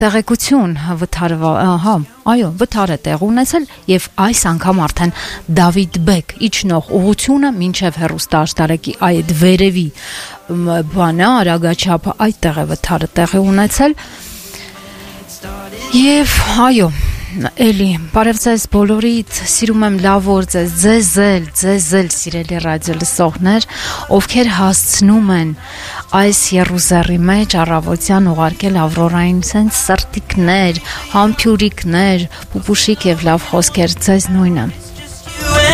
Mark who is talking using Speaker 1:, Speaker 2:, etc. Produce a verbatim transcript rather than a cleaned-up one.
Speaker 1: Տեղեկություն վթարվա, հա, այո, վթար է տեղ ունեցել եւ այս անգամ արդեն Դավիթ Բեկ իջնող ուղությունը մինչեւ հեռուստաաշտարակի այդ վերևի բանը արագաչափը այդտեղ է վթարը տեղի ունեցել եւ այո Էլի, բարև ձեզ բոլորիդ, սիրում եմ լավ օր ձեզ, ձեզ էլ, ձեզ էլ սիրելի ռադիո լսողներ, ովքեր հասցնում են այս եռուզեռի մեջ առավոտյան ուղարկել Ավրորային սենց սրտիկներ, համբյուրիկներ, պուպուշիկ եւ լավ խոսքեր, ձեզ նույնը։